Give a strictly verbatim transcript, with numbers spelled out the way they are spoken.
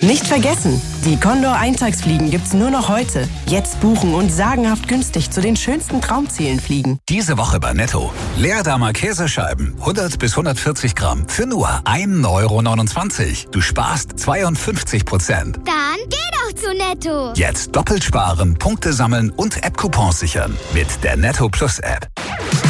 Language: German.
Nicht vergessen, die Condor Eintagsfliegen gibt's nur noch heute. Jetzt buchen und sagenhaft günstig zu den schönsten Traumzielen fliegen. Diese Woche bei Netto. Leerdammer Käsescheiben, hundert bis hundertvierzig Gramm, für nur ein Euro neunundzwanzig. Du sparst zweiundfünfzig Prozent. Dann geh doch zu Netto. Jetzt doppelt sparen, Punkte sammeln und App-Coupons sichern mit der Netto Plus App.